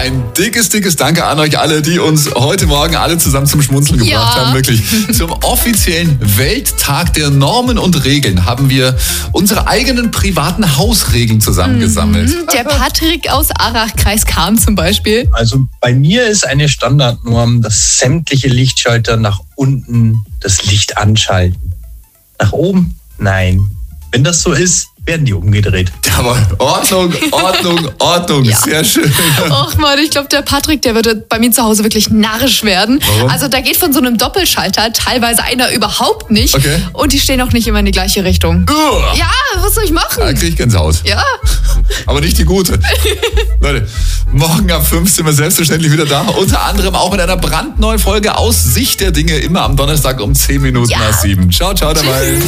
ein dickes Danke an euch alle, die uns heute Morgen alle zusammen zum Schmunzeln gebracht haben. Wirklich. Zum offiziellen Welttag der Normen und Regeln haben wir unsere eigenen privaten Hausregeln zusammengesammelt. Der Patrick aus Arach, Kreis Cham zum Beispiel. Also bei mir ist eine Standardnorm, dass sämtliche Lichtschalter nach unten das Licht anschalten. Nach oben? Nein. Wenn das so ist, werden die umgedreht. Aber Ordnung. Ja. Sehr schön. Och Mann, ich glaube, der Patrick, der würde bei mir zu Hause wirklich narrisch werden. Warum? Also da geht von so einem Doppelschalter teilweise einer überhaupt nicht. Okay. Und die stehen auch nicht immer in die gleiche Richtung. Ja, was soll ich machen? Da krieg ich Gänsehaut. Ja. Aber nicht die gute. Leute, morgen ab 5 sind wir selbstverständlich wieder da. Unter anderem auch mit einer brandneuen Folge aus Sicht der Dinge. Immer am Donnerstag um 10 Minuten nach 7. Ciao dabei.